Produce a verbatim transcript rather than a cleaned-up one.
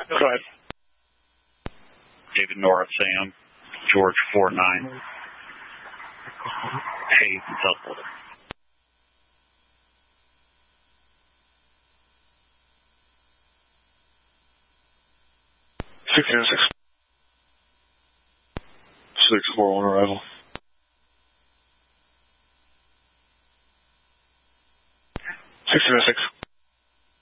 Go ahead. David Nora, Sam, George four nine. Hayes, South Florida. six zero six. six four one arrival. six zero six.